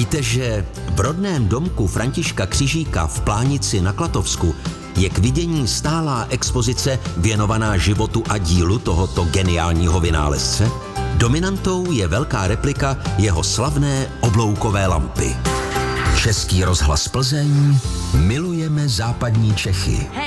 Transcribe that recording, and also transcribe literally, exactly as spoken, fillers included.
Víte, že v rodném domku Františka Křižíka v Plánici na Klatovsku je k vidění stálá expozice věnovaná životu a dílu tohoto geniálního vynálezce? Dominantou je velká replika jeho slavné obloukové lampy. Český rozhlas Plzeň, milujeme západní Čechy.